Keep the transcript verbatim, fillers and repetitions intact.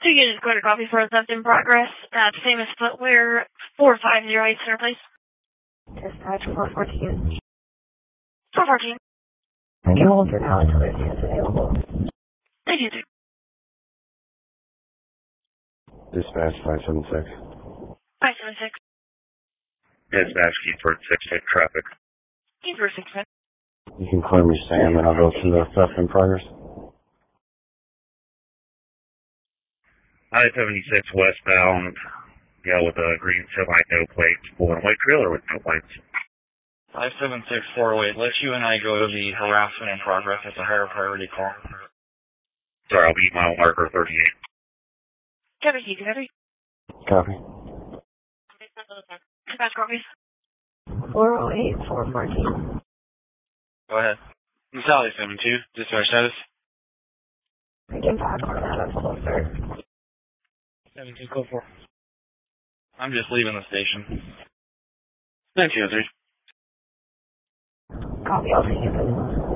Two units, quarter copy for a theft in progress at Famous Footwear, four five zero eight Center Place. Dispatch four fourteen. four fourteen. I can hold for now until there's units available. Thank you, sir. Dispatch five seven six. five seven six. Dispatch Keyport six, take traffic. Keyport six, man. You can clear me, Sam, and I'll go through the theft in progress. I seventy-six westbound, yeah, with a green semi, no plates, pulling a white trailer with no plates. five seven six four oh eight, let you and I go to the harassment in progress. It's a higher priority call. Sorry, I'll be mile marker thirty-eight. Copy, key, copy. Copy. Dispatch copies. four oh eight for Martin. Go ahead. I'm Sally seven two, dispatch status. I can back or that's closer. seven two, go for. I'm just leaving the station. nine two oh three. Copy, I'll take it.